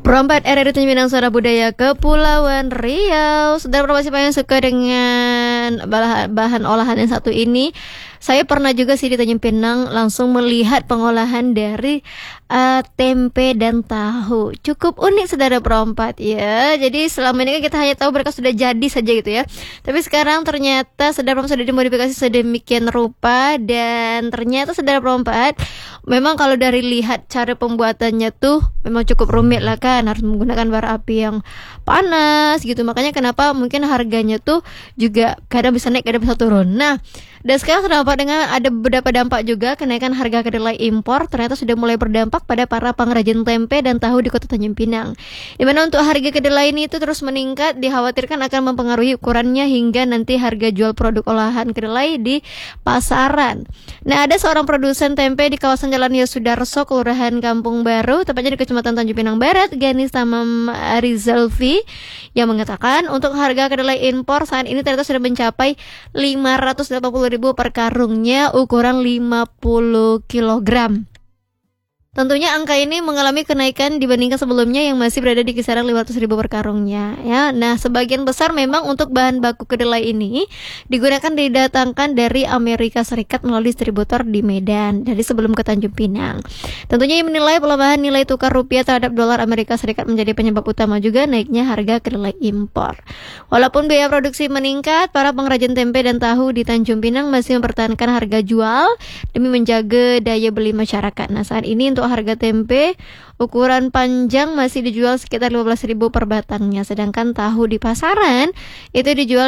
Perompak RRI Tanjung Pinang Suara Budaya Kepulauan Riau. Saudara promosi yang suka dengan bahan olahan yang satu ini, saya pernah juga sih di Tanjung Pinang langsung melihat pengolahan dari tempe dan tahu. Cukup unik saudara perompak ya. Jadi selama ini kan kita hanya tahu mereka sudah jadi saja gitu ya. Tapi sekarang ternyata saudara perompak sudah dimodifikasi sedemikian rupa, dan ternyata saudara perompak memang kalau dari lihat cara pembuatannya tuh memang cukup rumit lah kan, harus menggunakan bara api yang panas gitu. Makanya kenapa mungkin harganya tuh juga kadang bisa naik, kadang bisa turun. Nah, dan sekarang terdapat dengan ada beberapa dampak juga kenaikan harga kedelai impor ternyata sudah mulai berdampak pada para pengrajin tempe dan tahu di Kota Tanjung Pinang. Di mana untuk harga kedelai ini itu terus meningkat, dikhawatirkan akan mempengaruhi ukurannya hingga nanti harga jual produk olahan kedelai di pasaran. Nah, ada seorang produsen tempe di kawasan Jalan Yosudarso, Kelurahan Kampung Baru, tepatnya di Kecamatan Tanjung Pinang Barat, Ganis Tamam Rizalfi, yang mengatakan untuk harga kedelai impor saat ini ternyata sudah mencapai 580.000 per karungnya ukuran 50 kg. Tentunya angka ini mengalami kenaikan dibandingkan sebelumnya yang masih berada di kisaran 500.000 per karungnya ya. Nah, sebagian besar memang untuk bahan baku kedelai ini didatangkan dari Amerika Serikat melalui distributor di Medan dari sebelum ke Tanjung Pinang. Tentunya yang menilai pelemahan nilai tukar rupiah terhadap dolar Amerika Serikat menjadi penyebab utama juga naiknya harga kedelai impor. Walaupun biaya produksi meningkat, para pengrajin tempe dan tahu di Tanjung Pinang masih mempertahankan harga jual demi menjaga daya beli masyarakat. Nah, saat ini untuk harga tempe ukuran panjang masih dijual sekitar 15.000 per batangnya, sedangkan tahu di pasaran itu dijual